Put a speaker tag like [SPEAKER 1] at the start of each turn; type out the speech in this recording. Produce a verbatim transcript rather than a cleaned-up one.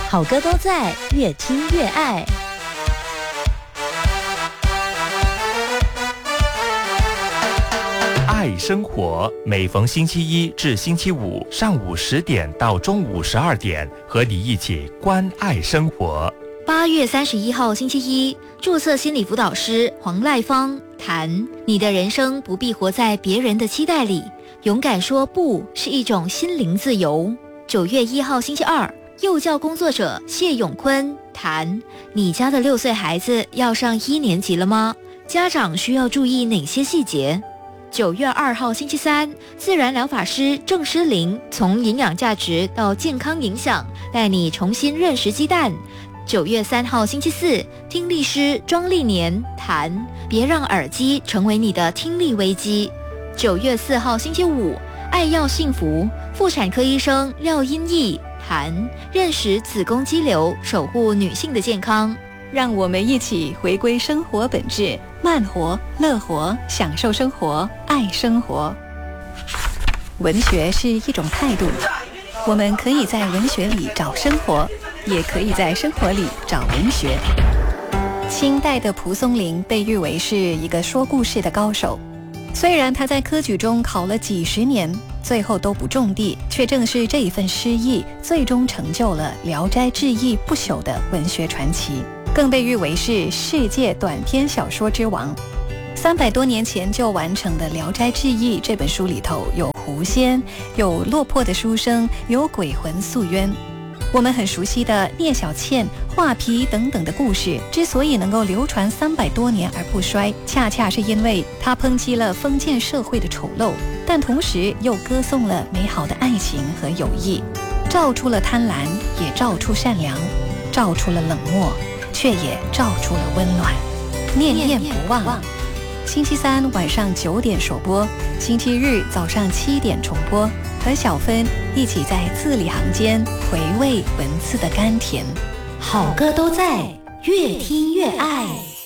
[SPEAKER 1] 好歌都在，越听越爱。
[SPEAKER 2] 爱生活，每逢星期一至星期五上午十点到中午十二点，和你一起关爱生活。
[SPEAKER 3] 八月三十一号星期一，注册心理辅导师黄赖芳谈：你的人生不必活在别人的期待里，勇敢说不是一种心灵自由。九月一号星期二，幼教工作者谢永坤谈：你家的六岁孩子要上一年级了吗？家长需要注意哪些细节？九月二号星期三，自然疗法师郑诗玲从营养价值到健康影响，带你重新认识鸡蛋。九月三号星期四，听力师庄丽年谈：别让耳机成为你的听力危机。九月四号星期五，爱要幸福妇产科医生廖英义谈：认识子宫肌瘤，守护女性的健康。
[SPEAKER 4] 让我们一起回归生活本质，慢活、乐活，享受生活，爱生活。文学是一种态度，我们可以在文学里找生活，也可以在生活里找文学。清代的蒲松龄被誉为是一个说故事的高手，虽然他在科举中考了几十年，最后都不中第，却正是这一份诗意，最终成就了《聊斋志异》不朽的文学传奇，更被誉为是世界短篇小说之王。三百多年前就完成的《聊斋志异》这本书里头，有狐仙，有落魄的书生，有鬼魂诉冤。我们很熟悉的聂小倩、画皮等等的故事，之所以能够流传三百多年而不衰，恰恰是因为它抨击了封建社会的丑陋，但同时又歌颂了美好的爱情和友谊，照出了贪婪，也照出善良，照出了冷漠，却也照出了温暖。念念不忘。星期三晚上九点首播，星期日早上七点重播，和小芬一起在字里行间回味文字的甘甜。
[SPEAKER 1] 好歌都在，越听越爱。